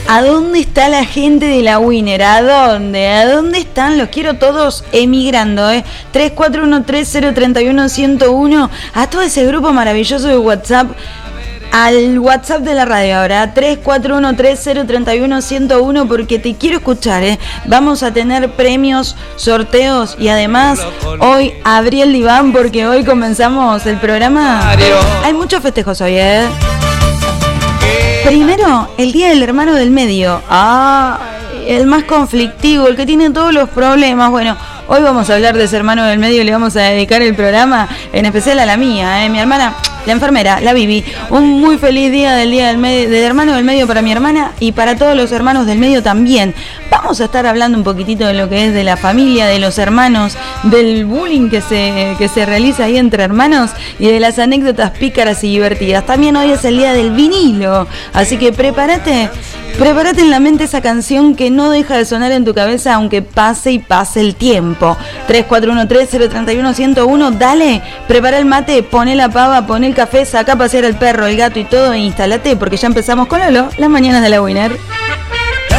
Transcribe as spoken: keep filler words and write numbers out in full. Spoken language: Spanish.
¿A dónde está la gente de la Winner? ¿A dónde? ¿A dónde están? Los quiero todos emigrando, ¿eh? tres cuatro uno tres cero tres uno uno cero uno. A todo ese grupo maravilloso de WhatsApp. Al WhatsApp de la radio ahora, tres cuatro uno tres cero tres uno cero uno, porque te quiero escuchar, ¿eh? Vamos a tener premios, sorteos y además hoy abrí el diván porque hoy comenzamos el programa. Hay muchos festejos hoy, ¿eh? Primero, el Día del Hermano del Medio. Ah, el más conflictivo, el que tiene todos los problemas. Bueno, hoy vamos a hablar de ese hermano del medio y le vamos a dedicar el programa, en especial a la mía, ¿eh? Mi hermana, la enfermera, la Vivi. Un muy feliz día del Día del, medio, del Hermano del Medio para mi hermana y para todos los hermanos del medio también. Vamos a estar hablando un poquitito de lo que es de la familia, de los hermanos, del bullying que se, que se realiza ahí entre hermanos y de las anécdotas pícaras y divertidas. También hoy es el día del vinilo, así que prepárate, prepárate en la mente esa canción que no deja de sonar en tu cabeza aunque pase y pase el tiempo. tres cuatro uno tres cero tres uno cero uno, dale, prepara el mate, poné la pava, poné el café, saca a pasear al perro, el gato y todo e instálate porque ya empezamos con Lolo, las mañanas de la Winner.